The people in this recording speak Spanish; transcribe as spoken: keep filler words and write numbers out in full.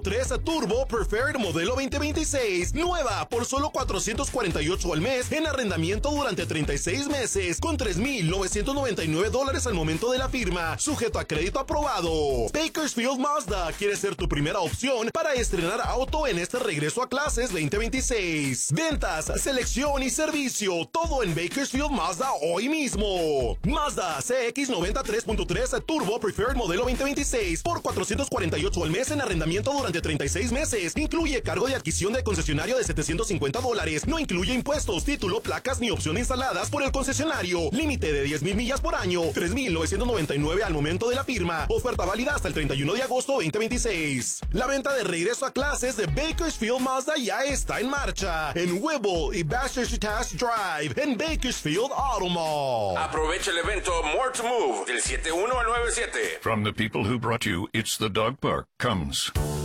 tres Turbo Preferred modelo veinte veintiséis. Nueva por solo cuatrocientos cuarenta y ocho al mes en arrendamiento durante treinta y seis meses con tres mil novecientos noventa y nueve dólares al momento de la firma. Sujeto a crédito aprobado. Bakersfield Mazda quiere ser tu primera opción para estrenar auto en este regreso a clases veinte veintiséis. Ventas, selección y servicio. Todo en Bakersfield Mazda hoy mismo. Mazda C X noventa y tres punto tres Turbo Preferred modelo veinte veintiséis por cuatrocientos cuarenta y ocho al mes en arrendamiento durante treinta y seis meses. Incluye cargo de adquisición de concesionario de setecientos cincuenta dólares. No incluye impuestos, título, placas ni opción instaladas por el concesionario. Límite de diez mil millas por año. tres mil novecientos noventa y nueve al momento de la firma. Oferta válida hasta el treinta y uno de agosto veinte veintiséis. La venta de regreso a clases de Bakersfield Mazda ya está en marcha. En Whipple y Bastrop Drive en Bakersfield Auto Mall. Aprovecha el evento More to Move del siete uno al nueve siete. From the people who brought you It's the Dog Park comes